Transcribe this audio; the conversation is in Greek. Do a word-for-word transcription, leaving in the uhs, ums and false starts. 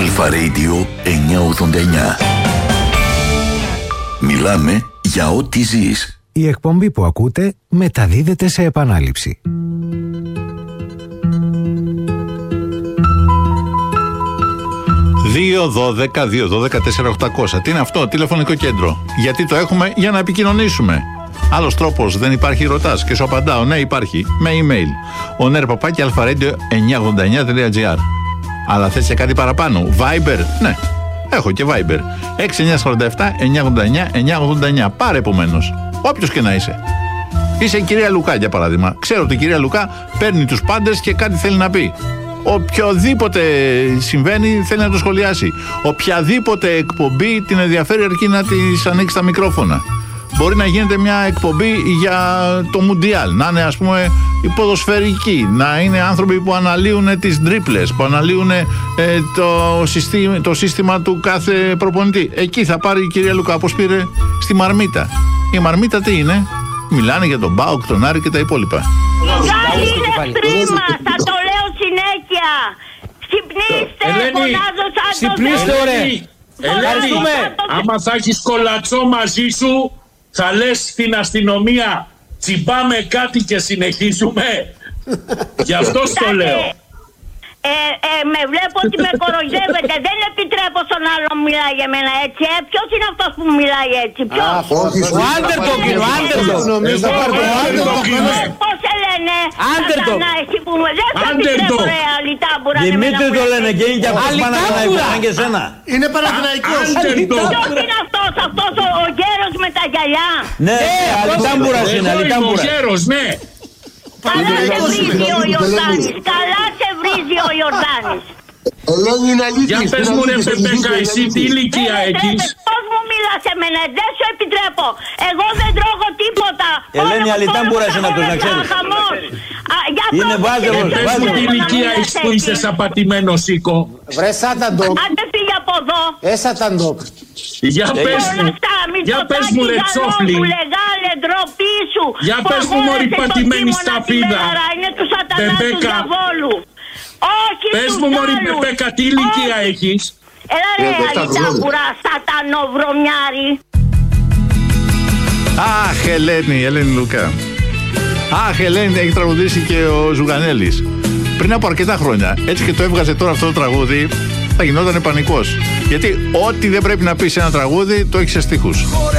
Αλφα Radio εννιακόσια ογδόντα εννιά. Μιλάμε για ό,τι ζεις. Η εκπομπή που ακούτε μεταδίδεται σε επανάληψη. δύο δώδεκα δύο δώδεκα τέσσερα οχτακόσια. Τι είναι αυτό, τηλεφωνικό κέντρο? Γιατί το έχουμε? Για να επικοινωνήσουμε. Άλλος τρόπος δεν υπάρχει, ρωτάς και σου απαντάω. Ναι, υπάρχει. Με email. ο νερ παπάκι αλφα-radio εννιακόσια ογδόντα εννιά τελεία τζι άρ. Αλλά θες και κάτι παραπάνω? Viber? Ναι, έχω και Viber. έξι εννιά τέσσερα επτά εννιακόσια ογδόντα εννιά εννιακόσια ογδόντα εννιά. Πάρε επομένως. Όποιος και να είσαι. Είσαι η κυρία Λουκά, για παράδειγμα. Ξέρω ότι η κυρία Λουκά παίρνει τους πάντες και κάτι θέλει να πει. Οποιοδήποτε συμβαίνει θέλει να το σχολιάσει. Οποιαδήποτε εκπομπή την ενδιαφέρει αρκεί να της ανοίξει τα μικρόφωνα. Μπορεί να γίνεται μια εκπομπή για το Μουντιάλ, να είναι ας πούμε η ποδοσφαιρική, να είναι άνθρωποι που αναλύουν τις τρίπλες, που αναλύουν ε, το, συστή, το σύστημα του κάθε προπονητή. Εκεί θα πάρει η κυρία Λουκά, όπως πήρε στη Μαρμίτα. Η Μαρμίτα τι είναι? Μιλάνε για τον Μπάουκ, τον Άρη και τα υπόλοιπα. Μεγάλη είναι στρίμα, θα το λέω συνέχεια. Ξυπνήστε, φωνάζω σαν το Ξυπνήστε, ωραία. Ελένη, άμα θα έχεις κολατσό μαζί σου, θα λες στην αστυνομία τσιμπάμε κάτι και συνεχίζουμε. Γι' αυτό το λέω. Ε, ε, με βλέπω ότι με κοροϊδεύετε. Δεν επιτρέπω στον άλλο να μιλάει για μένα έτσι. Ε, ποιος είναι αυτός που μιλάει έτσι? Ποιος? Ο Άντερτοκ είναι, ο Άντερτοκ. Πώς σε λένε? Άντερτοκ. Δεν σε επιτρέπω ρε Αλιτάμπουρα. Δημήτρη το λένε και είναι και αυτός Παναθηναϊκός σαν και σένα. Είναι Παναθηναϊκός. Ποιος είναι αυτός? Αυτός ο γέρος με τα γυαλιά? Ναι, Αλιτάμπουρας είναι, Αλιτάμπουρας. Ο γέρος, ναι. Καλά σε βρίζει ο Ιορδάνης. Καλά σε βρίζει ο Ιορδάνης. Ελένη είναι αλήθεια. Για πες μου ρε Πεπέκα, εσύ τι ηλικία έχεις? Πώς μου μιλάς σε μένα? Δεν σου επιτρέπω. Εγώ δεν τρώγω τίποτα. Ελένη Αλιτάμπουρας είναι αυτός, να ξέρεις. Είναι βάζελος. Πες μου τι ηλικία έχεις που είσαι σαπατημένο σίκο? Βρε σάταντοκ. Άντε φύγε από εδώ. Ε σάταντοκ. Για πες μου, για πες μου ρε τσόφλι. Για πες μου μωρή πατημένη σταφίδα. Πεπέκα. Πες μου μωρή Πεπέκα, τι ηλικία έχεις? Έλα ρε Αλιτάμπουρα, σατανοβρωμιάρη. Αχ, Ελένη, Ελένη Λουκά. Αχ, Ελένη, έχει τραγουδήσει και ο Ζουγανέλης πριν από αρκετά χρόνια. Έτσι και το έβγαζε τώρα αυτό το τραγούδι, θα γινόταν πανικός. Γιατί ό,τι δεν πρέπει να πει σε ένα τραγούδι το έχει σε στίχους.